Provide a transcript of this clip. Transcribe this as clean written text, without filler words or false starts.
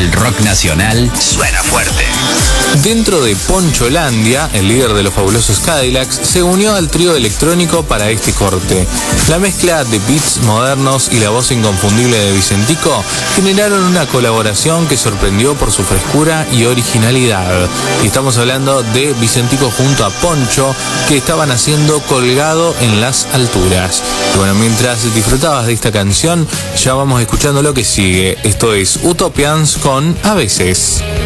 El rock nacional suena fuerte. Dentro de Poncholandia, el líder de los fabulosos Cadillacs se unió al trío electrónico para este corte. La mezcla de beats modernos y la voz inconfundible de Vicentico generaron una colaboración que sorprendió por su frescura y originalidad. Y estamos hablando de Vicentico junto a Poncho, que estaban haciendo Colgado en las Alturas. Y bueno, mientras disfrutabas de esta canción, ya vamos escuchando lo que sigue. Esto es Utopians con A Veces.